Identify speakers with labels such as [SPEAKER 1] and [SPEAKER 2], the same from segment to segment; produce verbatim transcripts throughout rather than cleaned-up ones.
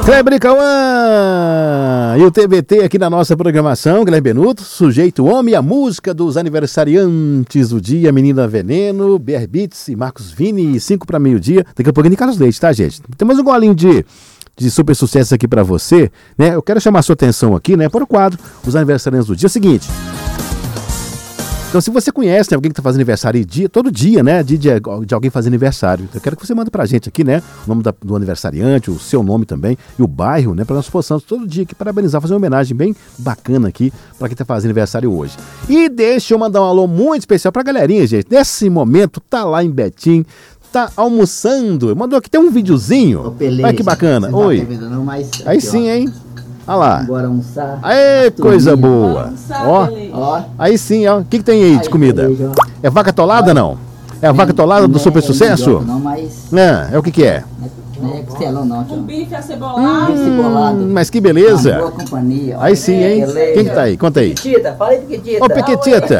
[SPEAKER 1] Kleber e Cauã! E o T B T aqui na nossa programação, Guilherme Benuto, Sujeito Homem, a música dos aniversariantes do dia, Menina Veneno, B R Beats e Marcos Vini, cinco para meio-dia. Daqui a pouquinho de Carlos Leite, tá, gente? Temos um golinho de, de super sucesso aqui para você, né? Eu quero chamar a sua atenção aqui, né, para o quadro Os Aniversariantes do Dia. É o seguinte... Então, se você conhece, né, alguém que está fazendo aniversário dia, todo dia, né, de, de, de alguém fazer aniversário, eu quero que você mande pra gente aqui, né, o nome da, do aniversariante, o seu nome também, e o bairro, né, para nós possamos todo dia aqui parabenizar, fazer uma homenagem bem bacana aqui para quem está fazendo aniversário hoje. E deixa eu mandar um alô muito especial pra galerinha, gente. Nesse momento, tá lá em Betim, tá almoçando, mandou aqui, tem um videozinho. Olha que bacana. Oi. Tá não, mas aqui, aí sim, ó. Hein? Olha lá. Bora almoçar. Aê, coisa boa. Ó, ó. Aí sim, ó. O que, que tem aí de comida? É vaca atolada, não? É a vaca atolada do super sucesso? Não, mas... É, é o que que é?
[SPEAKER 2] Não é costelão, não, tio.
[SPEAKER 3] Um bife acebolado.
[SPEAKER 2] Hum, cebolado.
[SPEAKER 1] Mas que beleza.
[SPEAKER 2] Boa companhia.
[SPEAKER 1] Aí sim, hein? Quem que tá aí? Conta aí.
[SPEAKER 2] Pequetita, fala aí, Pequetita.
[SPEAKER 1] Ô, Pequetita.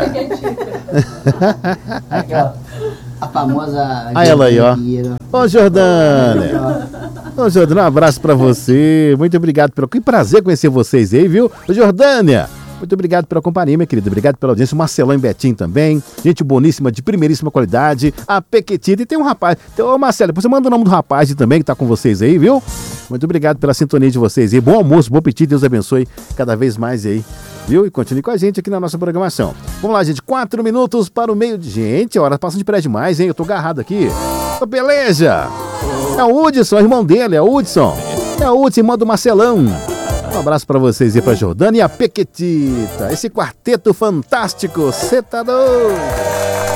[SPEAKER 2] Aqui, ó. A famosa...
[SPEAKER 1] Aí ela aí, ó. Ô, Jordânia. Ô, Jordânia, um abraço pra você. Muito obrigado pelo... Que prazer conhecer vocês aí, viu? Ô, Jordânia, muito obrigado pela companhia, minha querida. Obrigado pela audiência. O Marcelão em Betim também. Gente boníssima, de primeiríssima qualidade. A Pequetita. E tem um rapaz. Então, ô, Marcelo, você manda o nome do rapaz também que tá com vocês aí, viu? Muito obrigado pela sintonia de vocês aí. Bom almoço, bom apetite. Deus abençoe cada vez mais aí. Viu? E continue com a gente aqui na nossa programação. Vamos lá, gente. Quatro minutos para o meio de... Gente, a hora passa de pré demais, hein? Eu tô agarrado aqui. Ô, beleza! É o Hudson, irmão dele, é o Hudson. É o Hudson, irmão do Marcelão. Um abraço pra vocês aí, pra Jordânia e a Pequetita. Esse quarteto fantástico, cê tá doido?